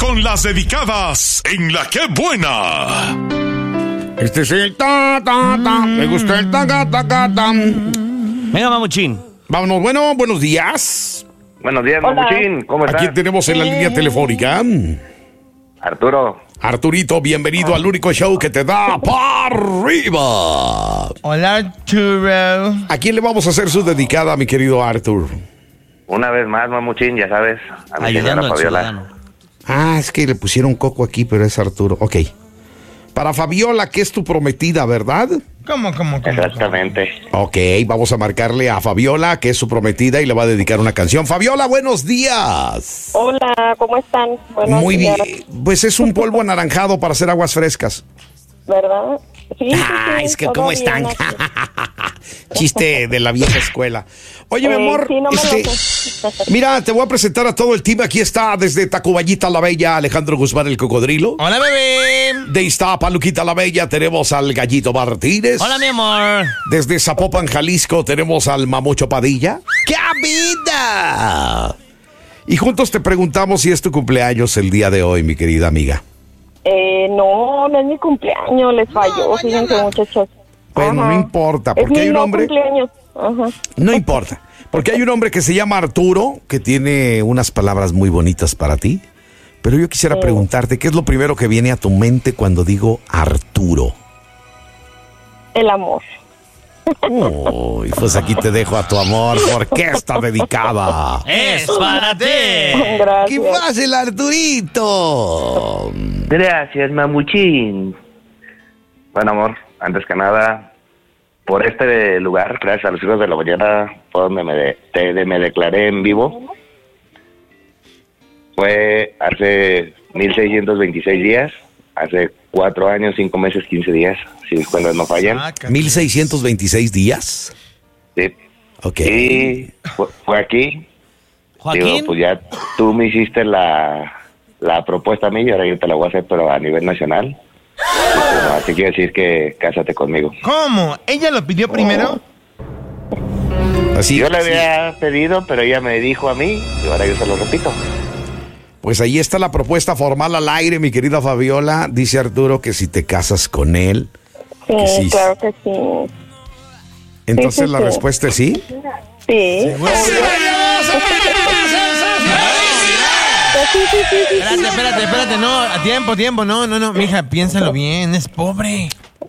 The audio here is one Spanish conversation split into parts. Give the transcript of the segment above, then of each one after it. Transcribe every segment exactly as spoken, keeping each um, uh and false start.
con las dedicadas en La Qué Buena. Este es el ta, ta, ta. Me gusta el ta, ta, ta, ta. Venga, mamuchín. Vámonos, bueno, buenos días. Buenos días, Hola. Mamuchín. ¿Cómo estás? Aquí tenemos en la línea telefónica Arturo. Arturito, bienvenido al único show que te da para arriba. Hola, Arturo. ¿A quién le vamos a hacer su dedicada, mi querido Artur? Una vez más, Mamuchín, ya sabes. A mi Ayudando señora al Fabiola. ciudadano. Ah, es que le pusieron coco aquí, pero es Arturo. Ok. Para Fabiola, que es tu prometida, ¿verdad? ¿Cómo, cómo, cómo? Exactamente. Ok, vamos a marcarle a Fabiola, que es su prometida, y le va a dedicar una canción. Fabiola, buenos días. Hola, ¿cómo están? Buenos Muy días. bien. Pues es un polvo anaranjado para hacer aguas frescas. ¿Verdad? Sí, sí, Ah, sí, es que todo ¿cómo bien están? aquí. Chiste de la vieja escuela. Oye, mi Eh, amor, sí, no me lo este, sé. mira, te voy a presentar a todo el team. Aquí está desde Tacuballita la Bella, Alejandro Guzmán el Cocodrilo. Hola, bebé. De Iztapaluquita la Bella tenemos al Gallito Martínez. Hola, mi amor. Desde Zapopan, Jalisco tenemos al Mamucho Padilla. ¡Qué vida! Y juntos te preguntamos si es tu cumpleaños el día de hoy, mi querida amiga. Eh, no, no es mi cumpleaños, les falló, fíjense, muchachos. Bueno, Ajá. no importa, Es porque mi hay un no hombre... cumpleaños. Ajá. No importa, porque hay un hombre que se llama Arturo, que tiene unas palabras muy bonitas para ti. Pero yo quisiera Sí. preguntarte, ¿qué es lo primero que viene a tu mente cuando digo Arturo? El amor. Uy, pues aquí te dejo a tu amor, porque está dedicada. Es para ti. ¡Qué Gracias. fácil, Arturito! Gracias, Mamuchín. Bueno, amor, antes que nada, por este lugar, gracias a los hijos de la mañana, fue donde me, de- te- de- me declaré en vivo. Fue hace mil seiscientos veintiséis días, hace cuatro años, cinco meses, quince días, si mis cuentas no fallan. Ah, ca- ¿mil seiscientos veintiséis días? Sí. Ok. Y fue, fue aquí. Digo, Joaquín. pues ya tú me hiciste la, la propuesta a mí y ahora yo te la voy a hacer, pero a nivel nacional. Y, pues, así quiere decir que cásate conmigo. ¿Cómo? ¿Ella lo pidió primero? Así, Yo le así. había pedido, pero ella me dijo a mí y ahora yo se lo repito. Pues ahí está la propuesta formal al aire, mi querida Fabiola. Dice Arturo que si te casas con él, Sí, que sí. claro que sí. entonces Sí, sí, la sí. respuesta es sí. Sí. Sí, sí, sí, sí. Espérate, espérate, espérate. No, a tiempo, tiempo. No, no, no. Mija, piénsalo bien. Es pobre.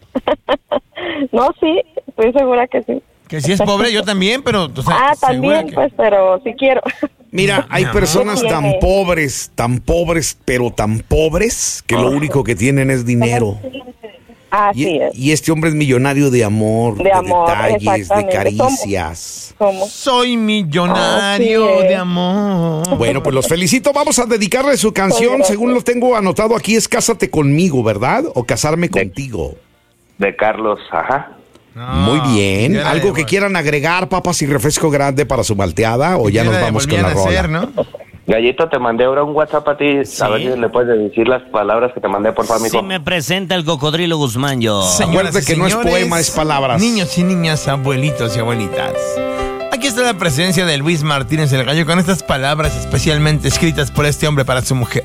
No, sí, estoy segura que sí. Que si es pobre, yo también, pero... O sea, Ah, segura también, que- pues, pero sí quiero. Mira, hay Mi amor. personas ¿Qué tan tiene? pobres, tan pobres, pero tan pobres que lo único que tienen es dinero. Así Y, es. y este hombre es millonario de amor, de, De amor, detalles, de exactamente. caricias. ¿Cómo? Soy millonario Así es. de amor. Bueno, pues los felicito. Vamos a dedicarle su canción. Gracias. Según lo tengo anotado aquí, es Cásate conmigo, ¿verdad? O Casarme contigo. De Carlos, ajá. No, Muy bien. ya la ¿Algo que devol- quieran agregar, papas y refresco grande para su malteada? ¿O ya nos la vamos con devolvían la a rola? hacer, ¿no? Gallito, te mandé ahora un WhatsApp a ti. A ver si le puedes decir las palabras que te mandé, por favor, Si mijo. me presenta el cocodrilo Guzmán, yo. Señoras Acuérdate y que no es señores, poema, es palabras. Niños y niñas, abuelitos y abuelitas. Aquí está la presencia de Luis Martínez el Gallo con estas palabras especialmente escritas por este hombre para su mujer.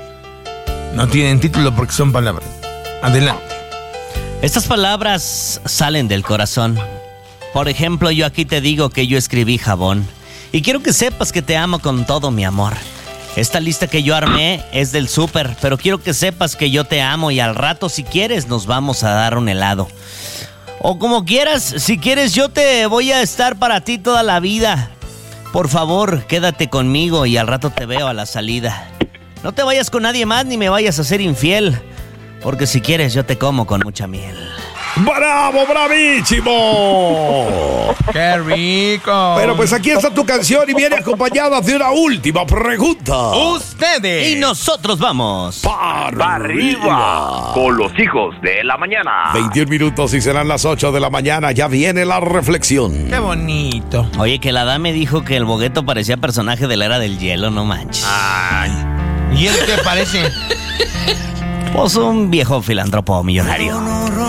No tienen título porque son palabras. Adelante. Estas palabras salen del corazón. Por ejemplo, yo aquí te digo que yo escribí jabón. Y quiero que sepas que te amo con todo mi amor. Esta lista que yo armé es del súper, pero quiero que sepas que yo te amo y al rato, si quieres, nos vamos a dar un helado. O como quieras, si quieres, yo te voy a estar para ti toda la vida. Por favor, quédate conmigo y al rato te veo a la salida. No te vayas con nadie más ni me vayas a ser infiel, porque si quieres, yo te como con mucha miel. ¡Bravo, bravísimo! ¡Qué rico! Bueno, pues aquí está tu canción y viene acompañada de una última pregunta. ustedes. Y nosotros vamos. ¡Para arriba! Con los hijos de la mañana. veintiún minutos y serán las ocho de la mañana. Ya viene la reflexión. Qué bonito. Oye, que la dame dijo que el bogueto parecía personaje de la era del hielo, no manches. Ay. ¿Y él qué parece? Pues un viejo filántropo millonario.